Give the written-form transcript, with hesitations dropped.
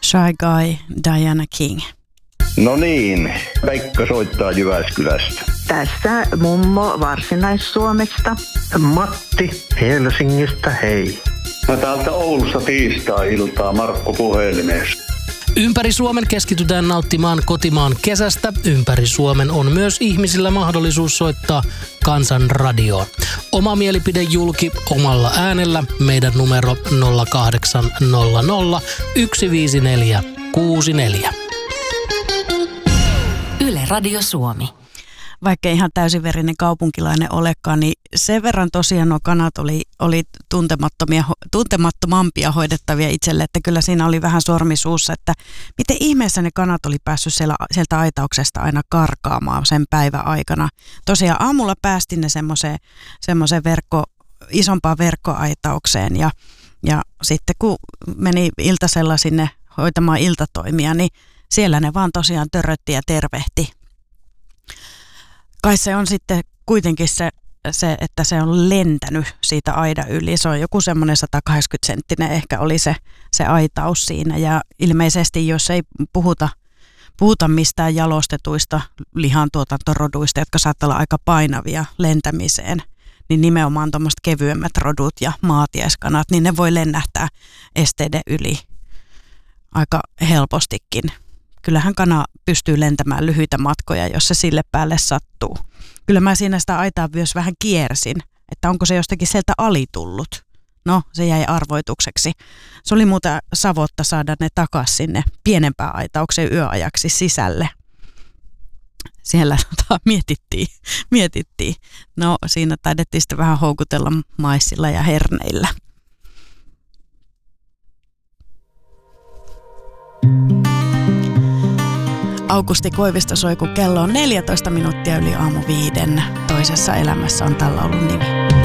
Shy Guy, Diana King. No niin, Pekka soittaa Jyväskylästä. Tässä mummo Varsinais-Suomesta. Matti Helsingistä, hei. No täältä Oulusta tiistai-iltaa Markku puhelimessa. Ympäri Suomen keskitytään nauttimaan kotimaan kesästä. Ympäri Suomen on myös ihmisillä mahdollisuus soittaa Kansanradioon. Oma mielipide julki omalla äänellä. Meidän numero 0800 154 64. Yle Radio Suomi. Vaikka ihan täysiverinen kaupunkilainen olekaan, niin sen verran tosiaan nuo kanat oli tuntemattomampia hoidettavia itselle, että kyllä siinä oli vähän sormisuussa, että miten ihmeessä ne kanat oli päässyt sieltä aitauksesta aina karkaamaan sen päivän aikana. Tosiaan aamulla päästin ne semmoiseen isompaan verkkoaitaukseen ja sitten kun meni iltasella sinne hoitamaan iltatoimia, niin siellä ne vaan tosiaan törrötti ja tervehti. Kai se on sitten kuitenkin se, että se on lentänyt siitä aidan yli. Se on joku semmoinen 180-senttinen ehkä oli se aitaus siinä. Ja ilmeisesti jos ei puhuta mistään jalostetuista lihantuotantoroduista, jotka saattaa olla aika painavia lentämiseen, niin nimenomaan tuommoiset kevyemmät rodut ja maatiaiskanat, niin ne voi lennähtää esteiden yli aika helpostikin. Kyllähän kana pystyy lentämään lyhyitä matkoja, jos se sille päälle sattuu. Kyllä mä siinä sitä aitaa myös vähän kiersin, että onko se jostakin sieltä alitullut. No, se jäi arvoitukseksi. Se oli muuta savotta saada ne takaisin sinne pienempään aitaukseen yöajaksi sisälle. Siellä mietittiin. No, siinä taidettiin sitten vähän houkutella maissilla ja herneillä. Aukusti Koivisto soi, kun kello on 14 minuuttia yli aamu 5. Toisessa elämässä on tällä ollut nimi.